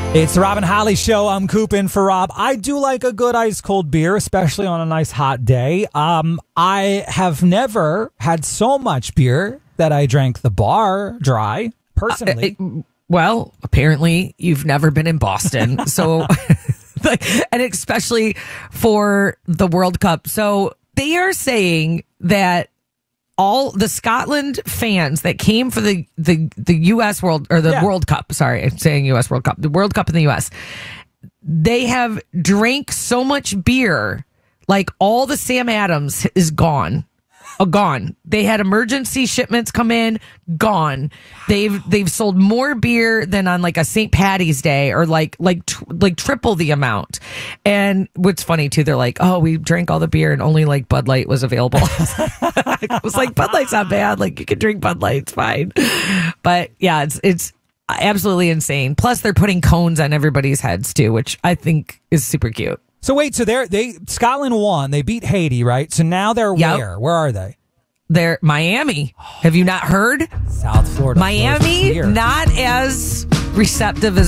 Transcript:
It's the Rob and Holly Show. I'm Coop in for Rob. I do like a good ice cold beer, especially on a nice hot day. I have never had so much beer that I drank the bar dry, personally. Well, apparently you've never been in Boston. So, and especially for the World Cup. So they are saying that all the Scotland fans that came for the U.S. World Cup, sorry, I'm saying U.S. World Cup, the World Cup in the U.S., they have drank so much beer, like all the Sam Adams is gone. Gone. They had emergency shipments come in, gone. They've sold more beer than on like a St. Patty's Day, or like triple the amount. And what's funny too, they're like, oh, we drank all the beer and only like Bud Light was available. I was like, Bud Light's not bad. Like, you can drink Bud Light, it's fine. But yeah, it's absolutely insane. Plus they're putting cones on everybody's heads too, which I think is super cute. So wait, so Scotland won. They beat Haiti, right? So now they're where? Where are they? They're Miami. Have you not heard? South Florida. Miami, not as receptive as